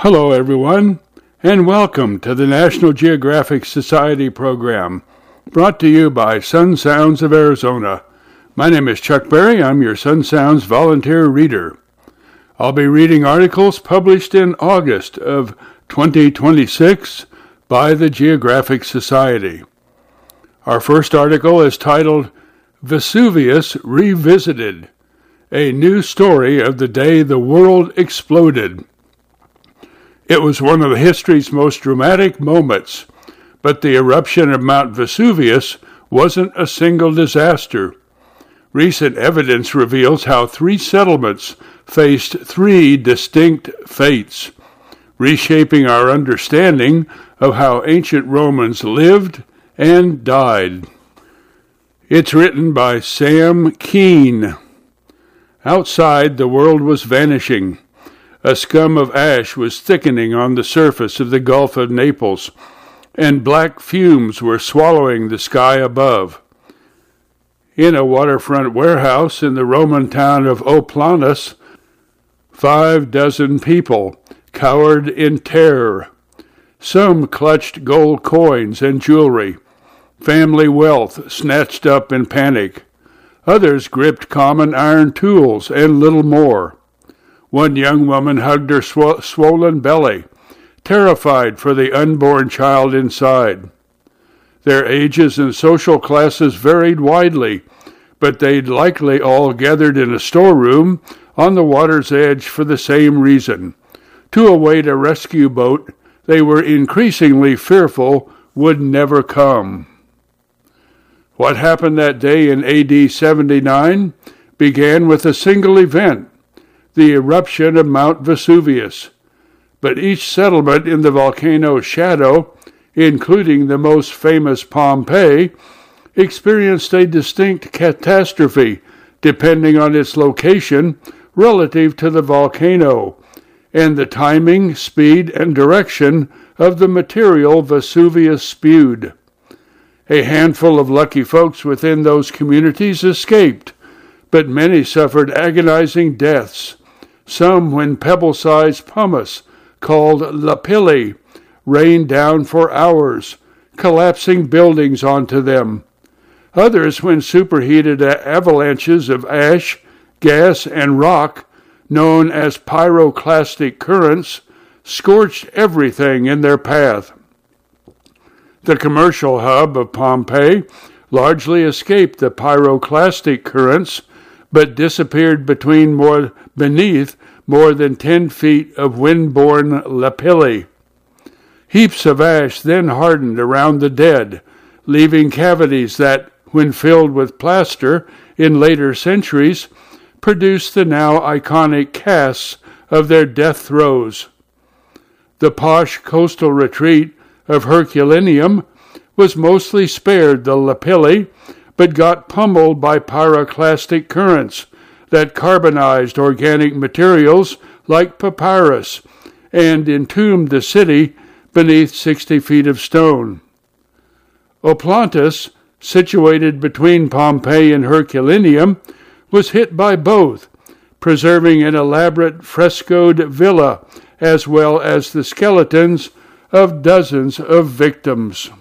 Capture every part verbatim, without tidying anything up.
Hello, everyone, and welcome to the National Geographic Society program, brought to you by Sun Sounds of Arizona. My name is Chuck Berry. I'm your Sun Sounds volunteer reader. I'll be reading articles published in August of twenty twenty-six by the Geographic Society. Our first article is titled Vesuvius Revisited, a new story of the day the world exploded. It was one of history's most dramatic moments, but the eruption of Mount Vesuvius wasn't a single disaster. Recent evidence reveals how three settlements faced three distinct fates, reshaping our understanding of how ancient Romans lived and died. It's written by Sam Keene. Outside, the world was vanishing. A scum of ash was thickening on the surface of the Gulf of Naples, and black fumes were swallowing the sky above. In a waterfront warehouse in the Roman town of Oplanus, five dozen people cowered in terror. Some clutched gold coins and jewelry, family wealth snatched up in panic. Others gripped common iron tools and little more. One young woman hugged her sw- swollen belly, terrified for the unborn child inside. Their ages and social classes varied widely, but they'd likely all gathered in a storeroom on the water's edge for the same reason, to await a rescue boat they were increasingly fearful would never come. What happened that day in A D seventy-nine began with a single event, the eruption of Mount Vesuvius. But each settlement in the volcano's shadow, including the most famous Pompeii, experienced a distinct catastrophe depending on its location relative to the volcano and the timing, speed, and direction of the material Vesuvius spewed. A handful of lucky folks within those communities escaped, but many suffered agonizing deaths. Some when pebble-sized pumice, called lapilli, rained down for hours, collapsing buildings onto them. Others when superheated avalanches of ash, gas, and rock, known as pyroclastic currents, scorched everything in their path. The commercial hub of Pompeii largely escaped the pyroclastic currents, but disappeared between more beneath more than ten feet of wind-borne lapilli. Heaps of ash then hardened around the dead, leaving cavities that, when filled with plaster in later centuries, produced the now iconic casts of their death throes. The posh coastal retreat of Herculaneum was mostly spared the lapilli, but got pummeled by pyroclastic currents that carbonized organic materials like papyrus and entombed the city beneath sixty feet of stone. Oplantus, situated between Pompeii and Herculaneum, was hit by both, preserving an elaborate frescoed villa as well as the skeletons of dozens of victims.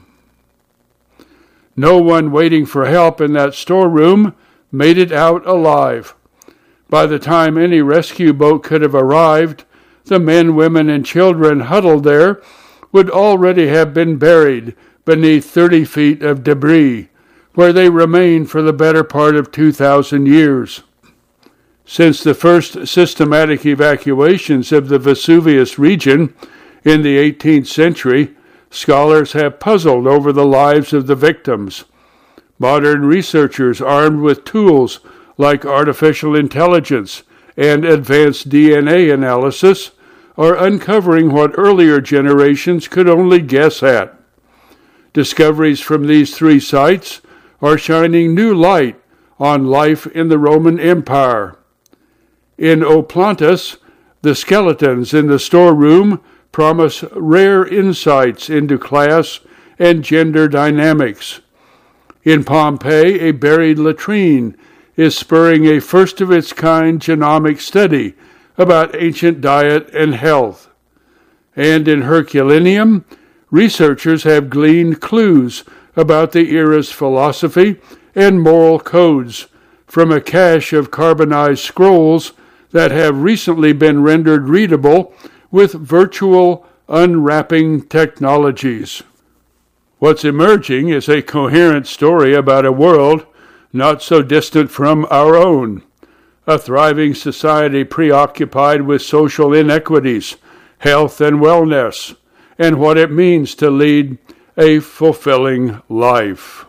No one waiting for help in that storeroom made it out alive. By the time any rescue boat could have arrived, the men, women, and children huddled there would already have been buried beneath thirty feet of debris, where they remained for the better part of two thousand years. Since the first systematic evacuations of the Vesuvius region in the eighteenth century, scholars have puzzled over the lives of the victims. Modern researchers armed with tools like artificial intelligence and advanced D N A analysis are uncovering what earlier generations could only guess at. Discoveries from these three sites are shining new light on life in the Roman Empire. In Oplantus, the skeletons in the storeroom promise rare insights into class and gender dynamics. In Pompeii, a buried latrine is spurring a first-of-its-kind genomic study about ancient diet and health. And in Herculaneum, researchers have gleaned clues about the era's philosophy and moral codes from a cache of carbonized scrolls that have recently been rendered readable with virtual unwrapping technologies. What's emerging is a coherent story about a world not so distant from our own, a thriving society preoccupied with social inequities, health and wellness, and what it means to lead a fulfilling life.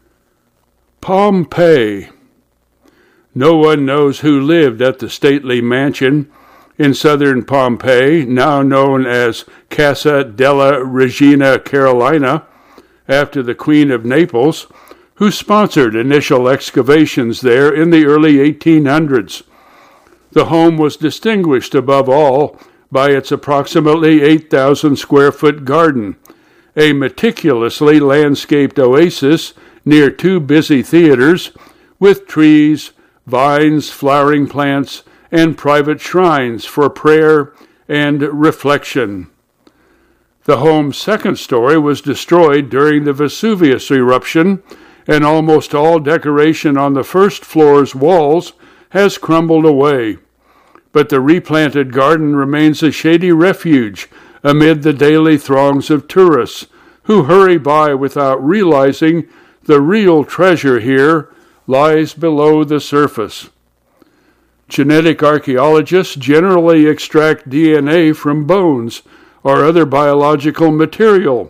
Pompeii. No one knows who lived at the stately mansion in southern Pompeii, now known as Casa della Regina Carolina, after the Queen of Naples, who sponsored initial excavations there in the early eighteen hundreds. The home was distinguished above all by its approximately eight thousand square foot garden, a meticulously landscaped oasis near two busy theaters with trees, vines, flowering plants, and private shrines for prayer and reflection. The home's second story was destroyed during the Vesuvius eruption, and almost all decoration on the first floor's walls has crumbled away. But the replanted garden remains a shady refuge amid the daily throngs of tourists who hurry by without realizing the real treasure here lies below the surface. Genetic archaeologists generally extract D N A from bones or other biological material,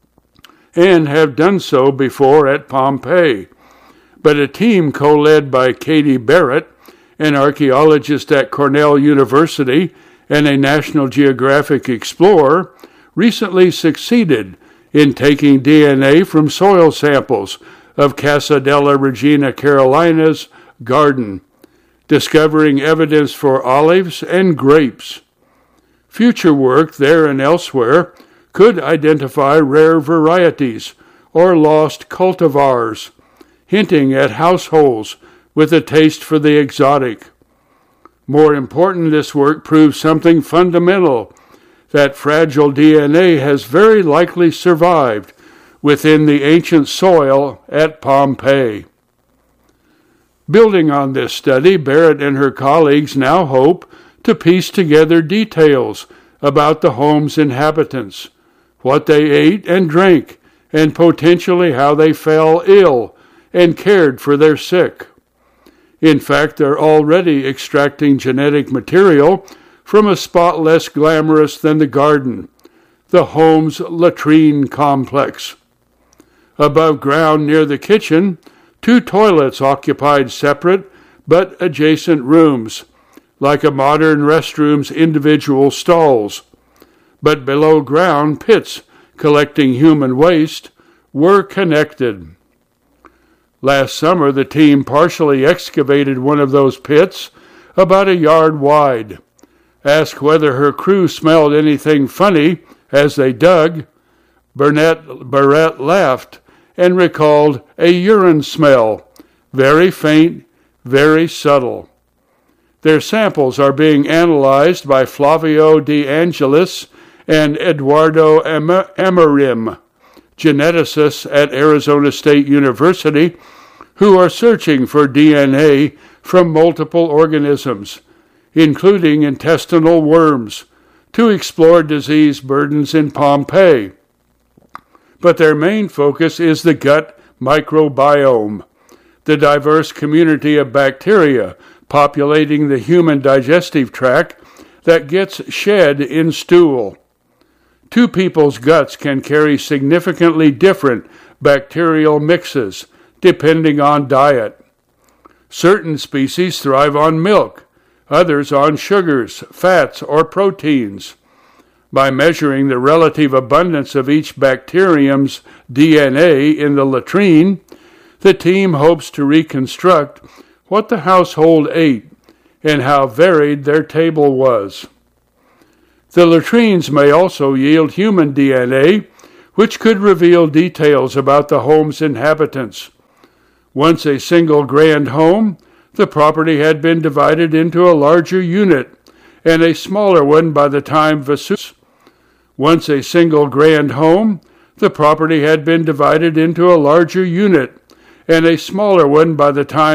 and have done so before at Pompeii. But a team co-led by Katie Barrett, an archaeologist at Cornell University and a National Geographic explorer, recently succeeded in taking D N A from soil samples of Casa della Regina Carolina's garden, discovering evidence for olives and grapes. Future work there and elsewhere could identify rare varieties or lost cultivars, hinting at households with a taste for the exotic. More important, this work proves something fundamental, that fragile D N A has very likely survived within the ancient soil at Pompeii. Building on this study, Barrett and her colleagues now hope to piece together details about the home's inhabitants, what they ate and drank, and potentially how they fell ill and cared for their sick. In fact, they're already extracting genetic material from a spot less glamorous than the garden, the home's latrine complex. Above ground near the kitchen, two toilets occupied separate but adjacent rooms, like a modern restroom's individual stalls. But below ground, pits collecting human waste were connected. Last summer, the team partially excavated one of those pits, about a yard wide. Asked whether her crew smelled anything funny as they dug, Burnett Barrett laughed and recalled a urine smell, very faint, very subtle. Their samples are being analyzed by Flavio De Angelis and Eduardo Amarim, geneticists at Arizona State University, who are searching for D N A from multiple organisms, including intestinal worms, to explore disease burdens in Pompeii. But their main focus is the gut microbiome, the diverse community of bacteria populating the human digestive tract that gets shed in stool. Two people's guts can carry significantly different bacterial mixes depending on diet. Certain species thrive on milk, others on sugars, fats, or proteins. By measuring the relative abundance of each bacterium's D N A in the latrine, the team hopes to reconstruct what the household ate and how varied their table was. The latrines may also yield human D N A, which could reveal details about the home's inhabitants. Once a single grand home, the property had been divided into a larger unit and a smaller one by the time Vesuvius. Once a single grand home, the property had been divided into a larger unit and a smaller one by the time